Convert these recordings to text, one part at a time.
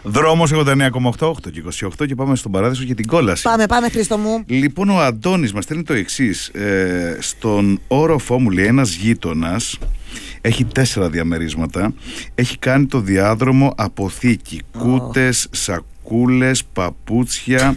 Δρόμος 89,8 και 28 και πάμε στον Παράδεισο για την κόλαση. Πάμε Χρήστο μου. Λοιπόν, ο Αντώνης μας στέλνει το εξής. Στον όροφό μου, λέει, ένας γείτονας έχει 4 διαμερίσματα. Έχει κάνει το διάδρομο αποθήκη. Κούτες, σακούλες, παπούτσια.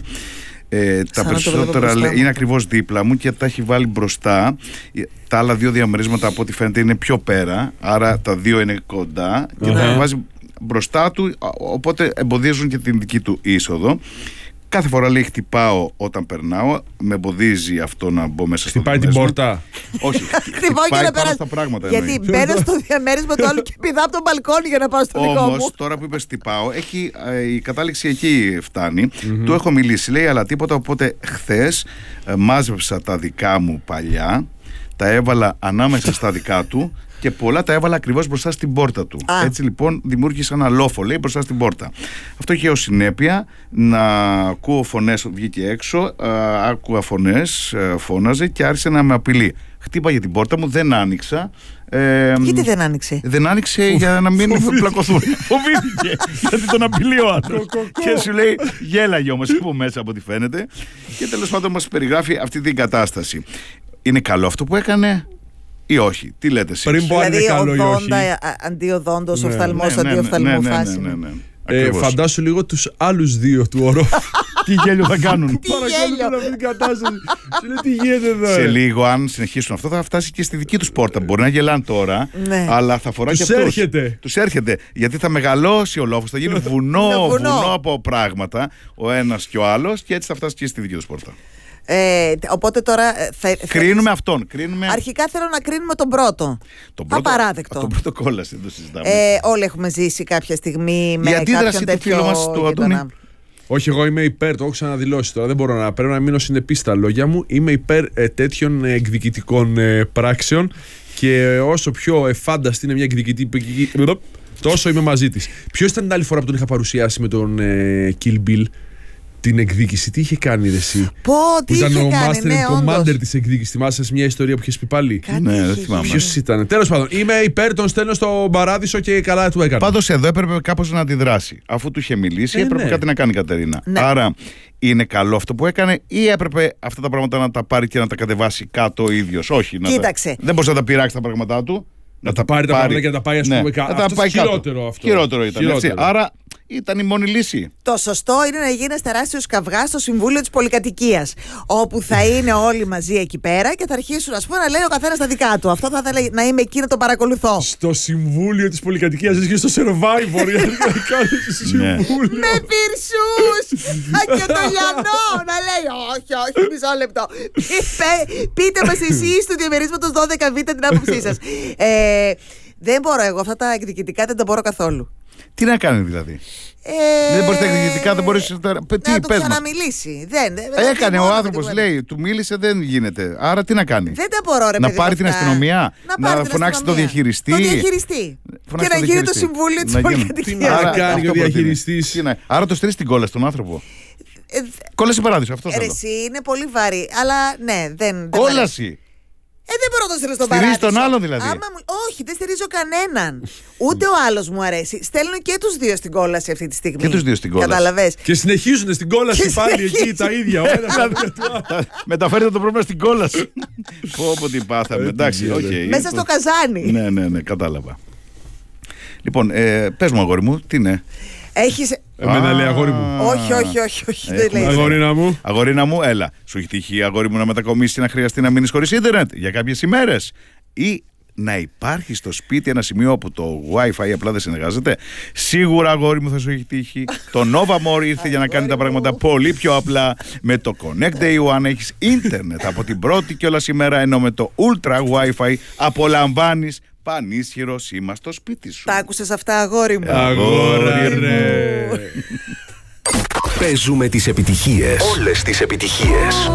Τα περισσότερα είναι ακριβώς δίπλα μου και τα έχει βάλει μπροστά. Τα άλλα 2 διαμερίσματα, από ό,τι φαίνεται, είναι πιο πέρα. Άρα τα 2 είναι κοντά και τα βάζει μπροστά του, οπότε εμποδίζουν και την δική του είσοδο. Κάθε φορά, λέει, χτυπάω όταν περνάω, με εμποδίζει αυτό να μπω μέσα στο διαμέρισμα. Χτυπάει την πόρτα. Όχι, χτυπάει πάνω στα πράγματα. Γιατί μπαίνω στο διαμέρισμα του άλλου και πηδά από τον μπαλκόνι για να πάω στο δικό μου. Όμως, τώρα που είπες χτυπάω, η κατάληξη εκεί φτάνει. Του έχω μιλήσει, λέει, αλλά τίποτα. Οπότε χθες μάζεψα τα δικά μου παλιά, τα έβαλα ανάμεσα στα δικά του και πολλά τα έβαλα ακριβώς μπροστά στην πόρτα του. Έτσι λοιπόν δημιούργησα ένα λόφο, λέει, μπροστά στην πόρτα. Αυτό είχε ως συνέπεια να ακούω φωνές, βγήκε έξω, άκουγα φωνές, φώναζε και άρχισε να με απειλεί. Χτύπαγε την πόρτα μου, δεν άνοιξα. Γιατί δεν άνοιξε? Δεν άνοιξε για να μην πλακωθούν. Φοβήθηκε, γιατί τον απειλεί ο άντρας. Και σου λέει, γέλαγε όμως από μέσα, από ό,τι φαίνεται. Και τέλος πάντων μας περιγράφει αυτή την κατάσταση. Είναι καλό αυτό που έκανε ή όχι? Τι λέτε εσείς? Πριν πω αν είναι καλό ή όχι. Αντιοδόντος, οφθαλμός, αντιοφθαλμού φάση. Φαντάσου λίγο τους άλλους 2 του ορόφου. Τι γέλιο θα κάνουν? Παρακαλώ αυτή την κατάσταση. Σου λέει, τι γίνεται εδώ? Σε λίγο, αν συνεχίσουν αυτό, θα φτάσει και στη δική τους πόρτα. Μπορεί να γελάνε τώρα, αλλά θα φοράει και αυτούς. Τους έρχεται. Γιατί θα μεγαλώσει ο λόφος, θα γίνει βουνό από πράγματα ο ένας και ο άλλος, και έτσι θα φτάσει και στη δική τους πόρτα. Οπότε τώρα κρίνουμε αυτόν. Αρχικά θέλω να κρίνουμε τον πρώτο. Απαράδεκτο. Τον πρώτο κόλαση, δεν το συζητάμε. Όλοι έχουμε ζήσει κάποια στιγμή με κάποιον τέτοιο γείτονα. Όχι, εγώ είμαι υπέρ, το έχω ξαναδηλώσει τώρα. Δεν μπορώ πρέπει να μείνω συνεπής στα λόγια μου. Είμαι υπέρ τέτοιων εκδικητικών πράξεων, και όσο πιο εφάνταστη είναι μια εκδικητική, τόσο είμαι μαζί της. Ποιος ήταν την άλλη φορά που τον είχα παρουσιάσει με τον Kill Bill? Την εκδίκηση, τι είχε κάνει εσύ? Τι είχε κάνει, Master and Commander της εκδίκησης. Θυμάσαι μια ιστορία που είχες πει πάλι? Ναι, δεν θυμάμαι. Ποιος ήταν? Τέλος πάντων, είμαι υπέρ, τον στέλνω στο Παράδεισο και καλά του έκανε. Πάντως εδώ έπρεπε κάπως να αντιδράσει. Αφού του είχε μιλήσει, έπρεπε κάτι να κάνει η Κατερίνα. Άρα είναι καλό αυτό που έκανε, ή έπρεπε αυτά τα πράγματα να τα πάρει και να τα κατεβάσει κάτω ο ίδιος? Όχι. Κοίταξε. Δεν μπορούσε να τα πειράξει τα πράγματά του. Να τα πάρει τα πράγματα και να τα πάει, ας πούμε, κάτω. Χειρότερο ήταν. Άρα ήταν η μόνη λύση. Το σωστό είναι να γίνει τεράστιος καυγάς στο Συμβούλιο της Πολυκατοικίας, όπου θα είναι όλοι μαζί εκεί πέρα και θα αρχίσουν, ας πούμε, να λέει ο καθένας τα δικά του. Αυτό θα ήθελα να είμαι εκεί να το παρακολουθώ. Στο Συμβούλιο της Πολυκατοικίας, και στο Survivor. Με πυρσούς και το λιανό να λέει όχι, μισό λεπτό. Πείτε μας εσείς του διαμερίσματος 12Β την άποψή σας. Δεν μπορώ εγώ αυτά τα εκδικητικά, δεν τα μπορώ καθόλου. Τι να κάνει δηλαδή? Δεν μπορείς τα εκδικητικά, δεν μπορείς να του ξαναμιλήσει. Έκανε ο άνθρωπος, λέει, του μίλησε, δεν γίνεται. Άρα τι να κάνει? Δεν τα μπορώ, ρε παιδί. Να πάρει την αστυνομία, να φωνάξει το διαχειριστή. Και να γίνει το Συμβούλιο της Πολυκατοικίας. Τι να κάνει ο διαχειριστής? Άρα το στείλει στην κόλαση τον άνθρωπο. Κόλαση Παράδεισο, αυτό θέλω. Εσύ είναι πολύ βαρύ, αλλά ναι, δεν. Κόλαση. Δεν μπορώ να το στείλω στον Παράδεισο. Στηρίζει τον άλλον δηλαδή? Όχι, δεν στηρίζω κανέναν. Ούτε ο άλλος μου αρέσει. Στέλνω και τους 2 στην κόλαση αυτή τη στιγμή. Και τους 2 στην κόλαση. Καταλαβες. Και συνεχίζουν στην κόλαση πάλι εκεί τα ίδια. Μεταφέρετε το πρόβλημα στην κόλαση. Πω τι πάθαμε. Εντάξει, μέσα στο καζάνι. Ναι, κατάλαβα. Λοιπόν, πες μου, αγόρι μου, τι είναι? Έχεις... Εμένα λέει αγόρι μου. Όχι, δεν λέει. Αγορίνα μου. Αγορίνα μου, έλα. Σου έχει τύχει, αγόρι μου, να μετακομίσεις, να χρειαστεί να μείνεις χωρίς ίντερνετ για κάποιες ημέρες? Ή να υπάρχει στο σπίτι ένα σημείο όπου το Wi-Fi απλά δεν συνεργάζεται? Σίγουρα, αγόρι μου, θα σου έχει τύχει. Το Nova More ήρθε για να κάνει τα πράγματα πολύ πιο απλά. Με το Connect Day One έχεις ίντερνετ από την πρώτη κιόλας ημέρα, ενώ με το Ultra Wi-Fi απολαμβάνεις πανίσχυρο σήμα στο σπίτι σου. Τα άκουσες αυτά, αγόρι μου? Αγόρι ρε. Παίζουμε τις επιτυχίες. Όλες τις επιτυχίες.